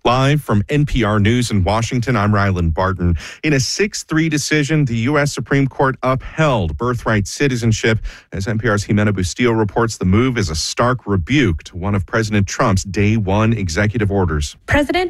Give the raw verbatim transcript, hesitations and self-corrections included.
Live from N P R News in Washington, I'm Ryland Barton. In a six three decision, the U S Supreme Court upheld birthright citizenship. As N P R's Jimena Bustillo reports, the move is a stark rebuke to one of President Trump's day one executive orders. President